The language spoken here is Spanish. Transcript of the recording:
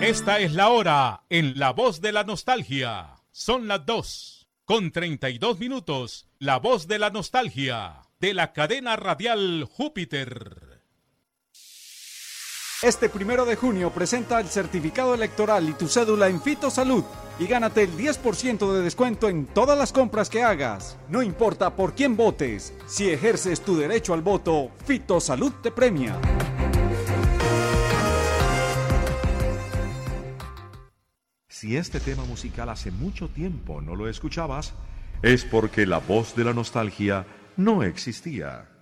Esta es la hora en La Voz de la Nostalgia. Son las 2:32. La Voz de la Nostalgia, de la cadena radial Júpiter. Este 1 de junio presenta el certificado electoral y tu cédula en Fito Salud y gánate el 10% de descuento en todas las compras que hagas. No importa por quién votes, si ejerces tu derecho al voto, Fito Salud te premia. Si este tema musical hace mucho tiempo no lo escuchabas, es porque la Voz de la Nostalgia no existía.